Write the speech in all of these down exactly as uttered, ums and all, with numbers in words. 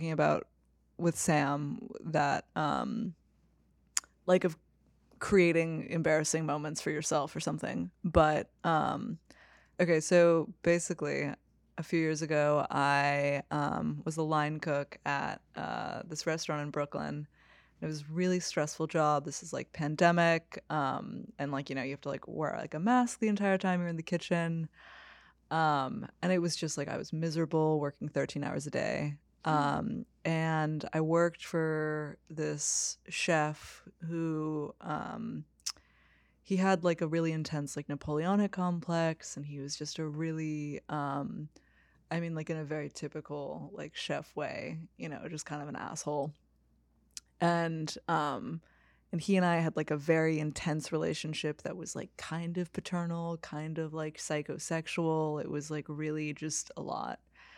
talking about with Sam that um like of creating embarrassing moments for yourself or something. But um okay, so basically a few years ago I um was a line cook at uh this restaurant in Brooklyn. It was a really stressful job. This is like pandemic, um and like, you know, you have to like wear like a mask the entire time you're in the kitchen. Um and it was just like I was miserable working thirteen hours a day. Um and I worked for this chef who um he had like a really intense like Napoleonic complex, and he was just a really um I mean, like in a very typical like chef way, you know, just kind of an asshole. And um and he and I had like a very intense relationship that was like kind of paternal, kind of like psychosexual. It was like really just a lot.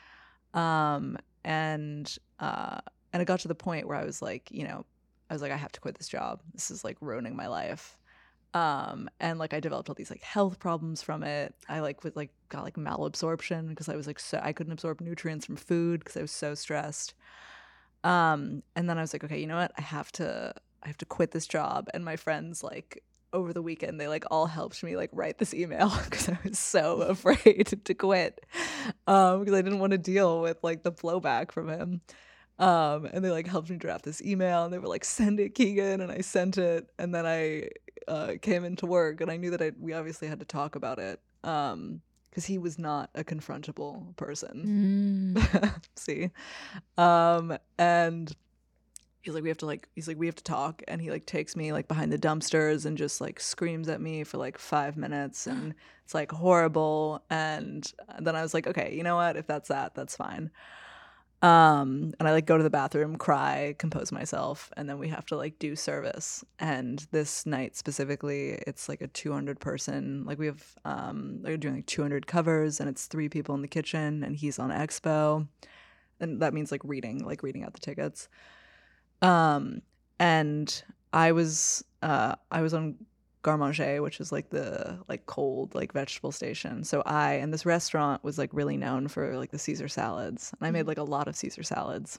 Um and uh and it got to the point where I was like, you know, I was like, I have to quit this job. This is like ruining my life. Um and like I developed all these like health problems from it. I like was like got like malabsorption because I was like so I couldn't absorb nutrients from food because I was so stressed. Um and then I was like, okay, you know what? I have to I have to quit this job. And my friends like over the weekend they like all helped me like write this email because I was so afraid to quit. Um because I didn't want to deal with like the blowback from him. Um, and they like helped me draft this email, and they were like, "Send it, Keegan," and I sent it, and then I uh, came into work, and I knew that I we obviously had to talk about it, um, because he was not a confrontable person. Mm. See, um, and he's like, "We have to like," he's like, "We have to talk," and he like takes me like behind the dumpsters and just like screams at me for like five minutes, and it's like horrible. And then I was like, "Okay, you know what? If that's that, that's fine." Um and I like go to the bathroom, cry, compose myself, and then we have to like do service. And this night specifically, it's like a two hundred person, like we have um they're doing like two hundred covers, and it's three people in the kitchen, and he's on expo, and that means like reading like reading out the tickets. Um and I was uh I was on Garde Manger, which is like the like cold like vegetable station. So I and this restaurant was like really known for like the Caesar salads. And I made like a lot of Caesar salads.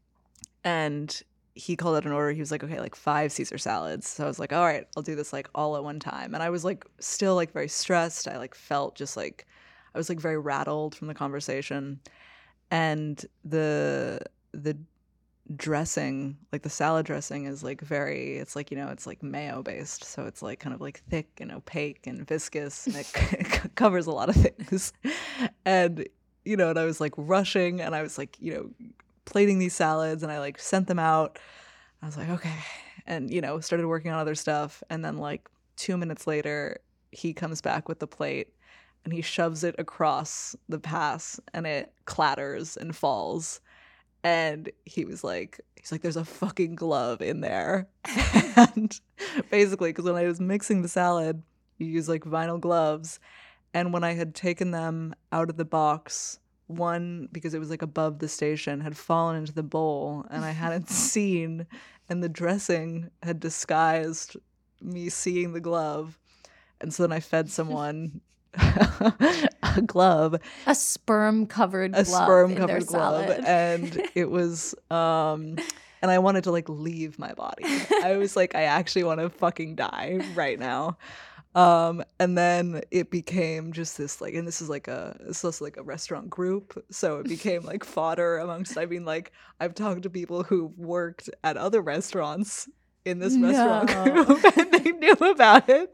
And he called out an order. He was like, okay, like five Caesar salads. So I was like, all right, I'll do this like all at one time. And I was like still like very stressed. I like felt just like I was like very rattled from the conversation. And the the dressing, like the salad dressing, is like very, it's like, you know, it's like mayo based, so it's like kind of like thick and opaque and viscous, and it, it covers a lot of things. And you know, and I was like rushing, and I was like, you know, plating these salads, and I like sent them out. I was like, okay, and you know, started working on other stuff. And then like two minutes later, he comes back with the plate, and he shoves it across the pass, and it clatters and falls. And he was like, he's like, there's a fucking glove in there. And basically, because when I was mixing the salad, you use like vinyl gloves. And when I had taken them out of the box, one, because it was like above the station, had fallen into the bowl, and I hadn't seen, and the dressing had disguised me seeing the glove. And so then I fed someone a glove, a sperm covered a glove sperm covered in their glove, salad. and it was um and I wanted to like leave my body. I was like, I actually want to fucking die right now. Um and then it became just this like, and this is like a this is like a restaurant group, so it became like fodder amongst, I mean, like I've talked to people who worked at other restaurants in this No. restaurant group, and they knew about it.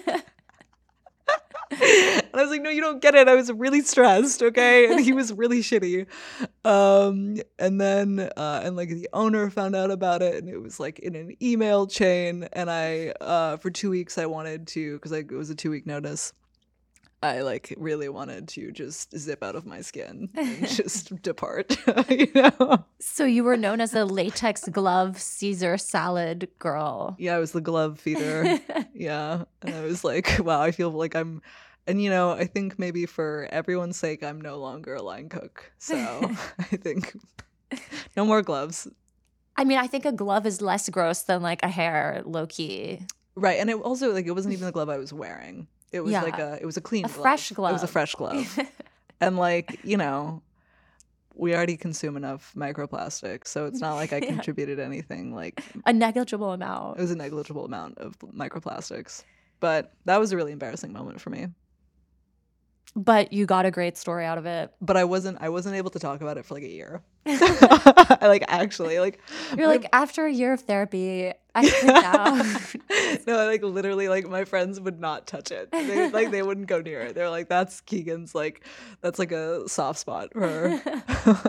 And I was like, no, you don't get it. I was really stressed, okay? And he was really shitty. Um, and then, uh, and like the owner found out about it, and it was like in an email chain. And I, uh, for two weeks, I wanted to, because like, it was a two week notice. I like really wanted to just zip out of my skin and just depart, you know? So you were known as a latex glove Caesar salad girl. Yeah, I was the glove feeder. Yeah. And I was like, wow, I feel like I'm, and you know, I think maybe for everyone's sake, I'm no longer a line cook. So I think no more gloves. I mean, I think a glove is less gross than like a hair, low key. Right. And it also, like, it wasn't even the glove I was wearing. It was Yeah. like a, it was a clean A glove. fresh glove. It was a fresh glove. And like, you know, we already consume enough microplastics, so it's not like I Yeah. contributed anything. Like, A negligible it amount. was a negligible amount of microplastics. But that was a really embarrassing moment for me. But you got a great story out of it. But I wasn't I wasn't able to talk about it for like a year. I like actually like You're my- like, after a year of therapy, I think now. no, like literally like my friends would not touch it. They like they wouldn't go near it. They're like, that's Keegan's like that's like a soft spot for her.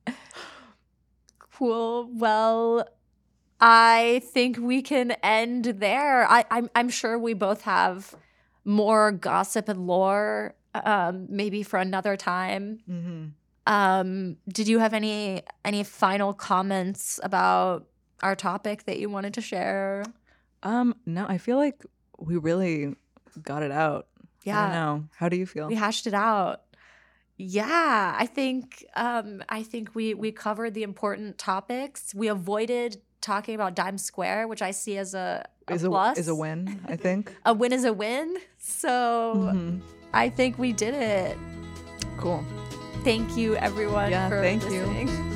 Cool. Well, I think we can end there. I, I'm I'm sure we both have more gossip and lore, um, maybe for another time. hmm Um, did you have any any final comments about our topic that you wanted to share? Um, no, I feel like we really got it out. I Yeah. don't know. How do you feel? We hashed it out. Yeah, I think um, I think we we covered the important topics. We avoided talking about Dime Square, which I see as a, a is a plus. is a win, I think. A win is a win. So Mhm. I think we did it. Cool. Thank you, everyone, Yeah, for thank you. listening.